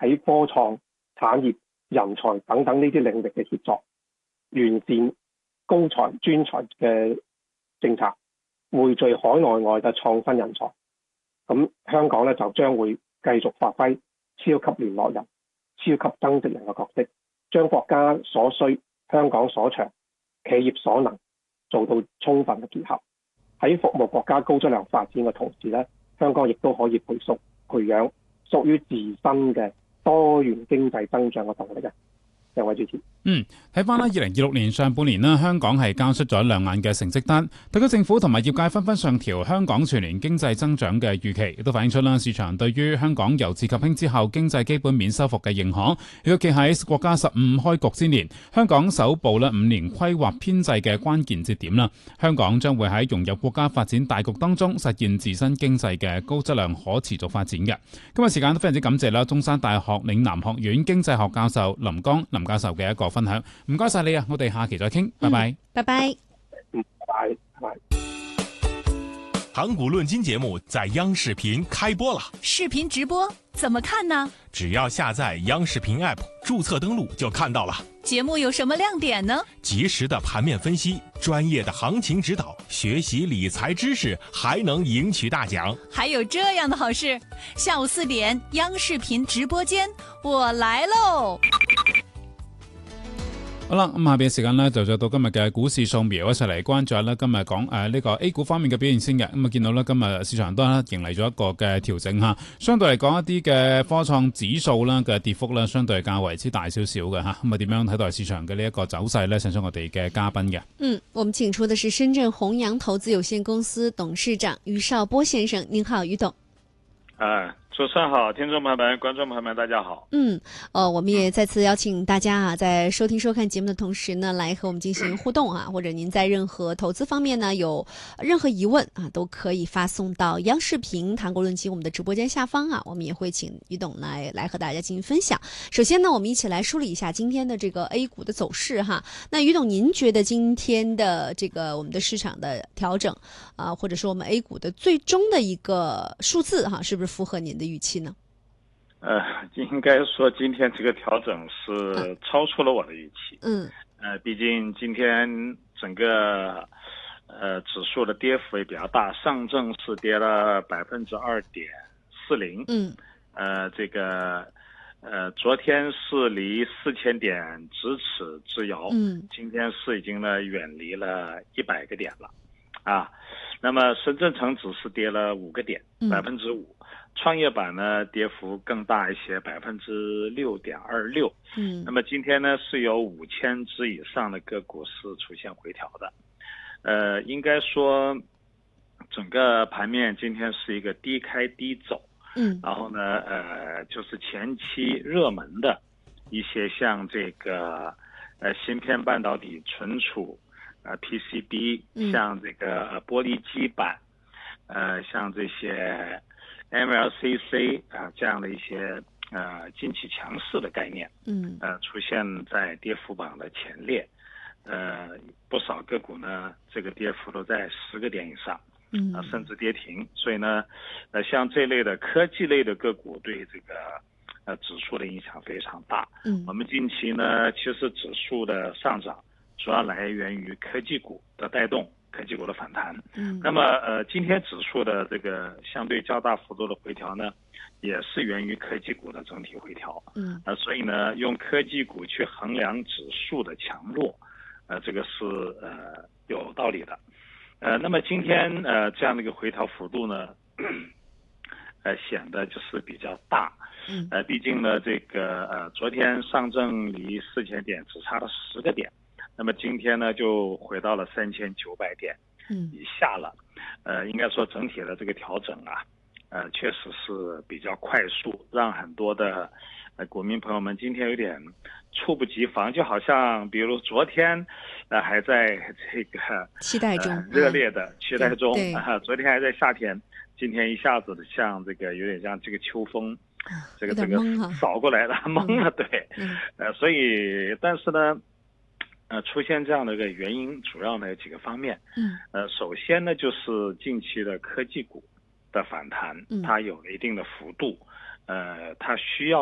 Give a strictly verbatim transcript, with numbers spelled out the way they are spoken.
喺科創、產業、人才等等呢啲領域嘅協作，完善高才專才嘅政策，匯聚海內外嘅創新人才。咁香港咧就將會繼續發揮超級聯絡人、超級增值人嘅角色，將國家所需、香港所長、企業所能做到充分嘅結合。喺服務國家高質量發展嘅同時咧，香港亦都可以培育培養屬於自身嘅多元經濟增長嘅動力嘅。兩位主持。 嗯，睇翻啦，二零二六年上半年啦，香港係交出咗亮眼嘅成績單，特區政府同埋業界紛紛上調香港全年經濟增長嘅預期，亦都反映出啦市場對於香港由治及興之後經濟基本面修復嘅認可。亦都企喺國家十五開局之年，香港首部咧五年規劃編制嘅關鍵節點啦，香港將會喺融入國家發展大局當中實現自身經濟嘅高質量可持續發展嘅。今日時間都非常之感謝啦，中山大學嶺南學院經濟學教授林剛林教授嘅一個分享，唔該晒你啊！我哋下期再傾，拜拜， 拜拜， 嗯，拜拜，拜拜。 谈股论金节目在央视频开播了， 视频直播怎么看呢？ 只要下载央视频 App， 注册登录就看到了。 节目有什么亮点呢？ 及时的盘面分析，专业的行情指导，学习理财知识，还能赢取大奖。 还有这样的好事，下午四點央視頻直播間，我來嘍！ 好啦，咁下邊嘅時間呢，就再到今日嘅股市掃描，一齊嚟關注下呢今日講誒呢個 A 股方面嘅表現先嘅。咁啊見到呢今日市場都迎嚟咗一個嘅調整嚇，相對嚟講一啲嘅科創指數啦嘅跌幅呢，相對較為之大少少嘅嚇。咁啊點樣睇待市場嘅呢一個走勢呢？請出我哋嘅嘉賓嘅。 嗯，我們請出的是深圳弘陽投資有限公司董事長余少波先生。您好，余董。 啊，主持人好，听众朋友们、觀眾朋友們，大家好。 嗯，呃，我們也再次邀請大家啊，在收聽收看節目的同時呢，來和我們進行互動啊，或者您在任何投資方面呢有任何疑問啊，都可以發送到央視頻談股論金我們的直播間下方啊，我們也會請余董來來和大家進行分享。首先呢，我們一起來梳理一下今天的這個 A 股的走勢哈。那余董，您覺得今天的這個我們的市場的調整啊，或者說我們 A 股的最終的一個數字哈，是不是符合您的預期呢？ 呃，應該說今天這個調整是超出了我的預期。 嗯。 呃，畢竟今天整個呃指數的跌幅也比較大，上證是跌了百分之二點四零。嗯。呃，這個呃昨天是離四千點咫尺之遙。嗯。今天是已經呢遠離了一百個點了，啊，那麼深圳成指是跌了五個點，百分之五。創業板呢跌幅更大一些，百分之六點二六。嗯，那麼今天呢是有五千隻以上的個股是出現回調的。呃，應該說整個盤面今天是一個低開低走。嗯，然後呢，呃，就是前期熱門的一些像這個呃芯片半導體存儲，呃 P C B，像這個玻璃基板，呃，像這些。M L C C 啊，這樣的一些呃近期強勢的概念，嗯，呃出現在跌幅榜的前列，呃不少個股呢，這個跌幅都在十個點以上，嗯，啊甚至跌停，所以呢，呃像這類的科技類的個股對這個呃指數的影響非常大，嗯，我們近期呢，其實指數的上漲主要來源於科技股的帶動。科技股的反彈，嗯，那麼呃，今天指數的這個相對較大幅度的回調呢，也是源於科技股的整體回調，嗯，呃，所以呢，用科技股去衡量指數的強弱，呃，這個是呃有道理的，呃，那麼今天呃這樣的一個回調幅度呢，呃顯得就是比較大，嗯，呃，畢竟呢，這個呃昨天上證離四千點只差了十個點。那麼今天呢，就回到了三千九百點以下了。嗯，呃，應該說整體的這個調整啊，呃，確實是比較快速，讓很多的呃股民朋友們今天有點猝不及防，就好像比如昨天呃還在這個期待中， 呃、熱烈的期待中啊， 昨天還在夏天，今天一下子像這個有點像這個秋風，啊，這個這個掃過來了，懵了，對，嗯，呃，所以但是呢。呃，出現這樣的一個原因，主要呢有幾個方面。嗯，呃，首先呢就是近期的科技股的反彈，它有了一定的幅度，呃，它需要。